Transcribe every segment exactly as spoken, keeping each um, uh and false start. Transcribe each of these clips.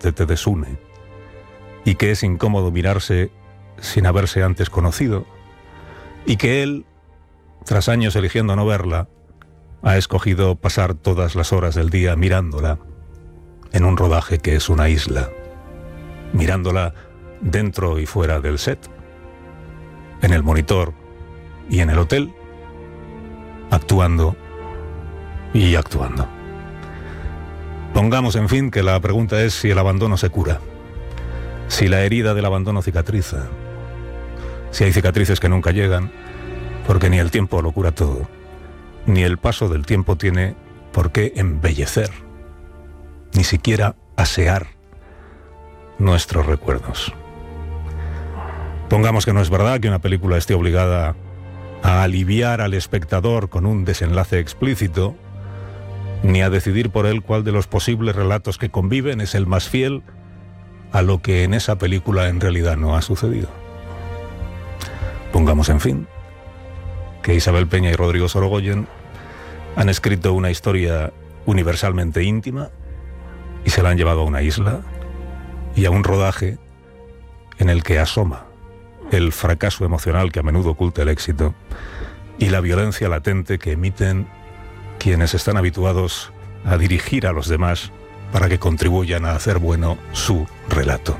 repente te desune, y que es incómodo mirarse sin haberse antes conocido, y que él, tras años eligiendo no verla, ha escogido pasar todas las horas del día mirándola en un rodaje que es una isla, mirándola dentro y fuera del set, en el monitor y en el hotel, actuando y actuando. Pongamos, en fin, que la pregunta es si el abandono se cura, si la herida del abandono cicatriza, si hay cicatrices que nunca llegan, porque ni el tiempo lo cura todo, ni el paso del tiempo tiene por qué embellecer, ni siquiera asear nuestros recuerdos. Pongamos que no es verdad que una película esté obligada a aliviar al espectador con un desenlace explícito, ni a decidir por él cuál de los posibles relatos que conviven es el más fiel a lo que en esa película en realidad no ha sucedido. Pongamos, en fin, que Isabel Peña y Rodrigo Sorogoyen han escrito una historia universalmente íntima y se la han llevado a una isla y a un rodaje en el que asoma el fracaso emocional que a menudo oculta el éxito y la violencia latente que emiten quienes están habituados a dirigir a los demás para que contribuyan a hacer bueno su relato.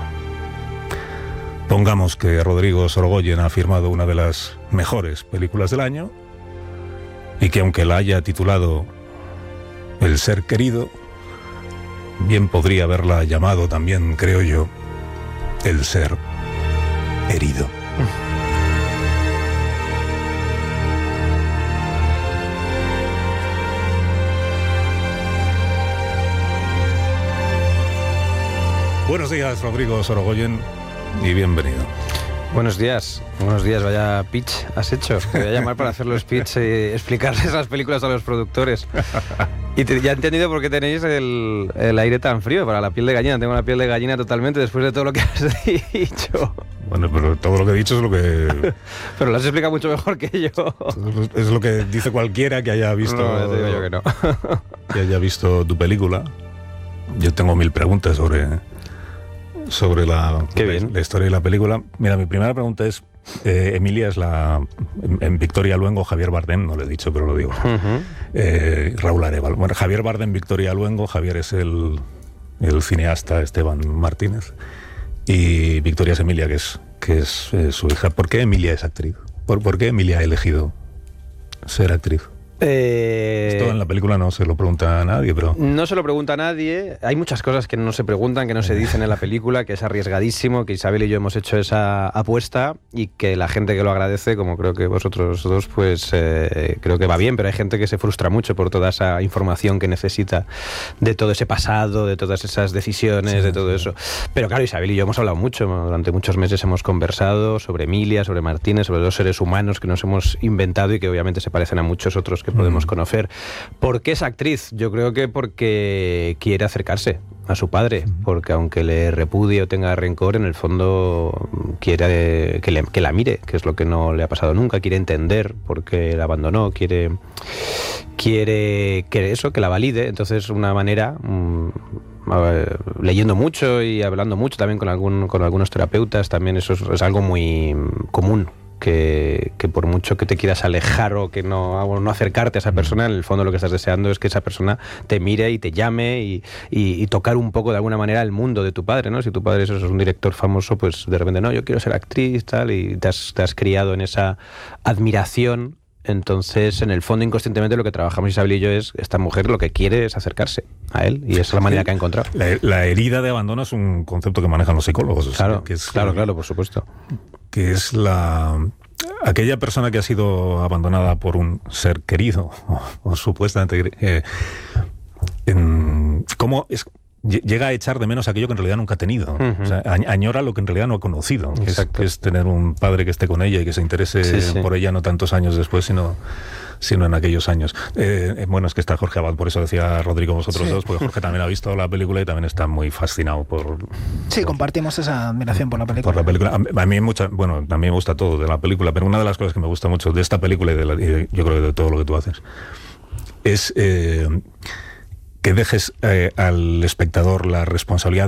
Pongamos que Rodrigo Sorogoyen ha firmado una de las mejores películas del año y que aunque la haya titulado El ser querido, bien podría haberla llamado también, creo yo, El ser herido. Buenos días, Rodrigo Sorogoyen, y bienvenido. Buenos días, buenos días, vaya pitch has hecho. Te voy a llamar para hacer los pitch y explicarles las películas a los productores. Y te, ya he entendido por qué tenéis el, el aire tan frío, para la piel de gallina. Tengo la piel de gallina totalmente después de todo lo que has dicho. Bueno, pero todo lo que he dicho es lo que... Pero lo has explicado mucho mejor que yo. Es lo que dice cualquiera que haya visto... No, te digo yo que no. Que haya visto tu película. Yo tengo mil preguntas sobre... sobre la, la, la historia de la película. Mira, mi primera pregunta es, eh, Emilia es la... En, en Victoria Luengo, Javier Bardem, no lo he dicho, pero lo digo. Uh-huh. eh, Raúl Arévalo. Bueno, Javier Bardem, Victoria Luengo, Javier es el, el cineasta Esteban Martínez, y Victoria es Emilia, que es, que es eh, su hija. ¿Por qué Emilia es actriz? ¿Por, ¿Por qué Emilia ha elegido ser actriz? Eh... Esto en la película no se lo pregunta a nadie, pero... No se lo pregunta a nadie. Hay muchas cosas que no se preguntan, que no se dicen en la película, que es arriesgadísimo, que Isabel y yo hemos hecho esa apuesta y que la gente que lo agradece, como creo que vosotros dos, pues eh, creo que va bien, pero hay gente que se frustra mucho por toda esa información que necesita de todo ese pasado, de todas esas decisiones, sí, de todo eso. Pero claro, Isabel y yo hemos hablado mucho, durante muchos meses hemos conversado sobre Emilia, sobre Martínez, sobre dos seres humanos que nos hemos inventado y que obviamente se parecen a muchos otros que podemos conocer. ¿Por qué es actriz? Yo creo que porque quiere acercarse a su padre, porque aunque le repudie o tenga rencor, en el fondo quiere que, le, que la mire, que es lo que no le ha pasado nunca, quiere entender por qué la abandonó, quiere, quiere que eso, que la valide. Entonces, una manera... Mmm, leyendo mucho y hablando mucho también con, algún, con algunos terapeutas, también eso es, es algo muy común. Que, que por mucho que te quieras alejar o que no, no acercarte a esa persona, en el fondo lo que estás deseando es que esa persona te mire y te llame y, y, y tocar un poco de alguna manera el mundo de tu padre, ¿no? Si tu padre es un director famoso, pues de repente, no, yo quiero ser actriz, tal, y te has, te has criado en esa admiración. Entonces, en el fondo, inconscientemente, lo que trabajamos Isabel y yo es, esta mujer lo que quiere es acercarse a él, y esa es la manera que ha encontrado. La, la herida de abandono es un concepto que manejan los psicólogos. Claro, que es, claro, claro, por supuesto. Que es la... aquella persona que ha sido abandonada por un ser querido, o, o supuestamente... Eh, en, ¿cómo es...? Llega a echar de menos aquello que en realidad nunca ha tenido. Uh-huh. O sea, añora lo que en realidad no ha conocido, que es, que es tener un padre que esté con ella y que se interese sí, sí. por ella no tantos años después, sino, sino en aquellos años. Eh, bueno, es que está Jorge Abad, por eso decía Rodrigo vosotros sí. dos, porque Jorge también ha visto la película y también está muy fascinado por... Sí, por, compartimos esa admiración por la película. Por la película. A, a mí mucha, bueno, a mí me gusta todo de la película, pero una de las cosas que me gusta mucho de esta película y, de la, y yo creo que de todo lo que tú haces es... Eh, que dejes eh, al espectador la responsabilidad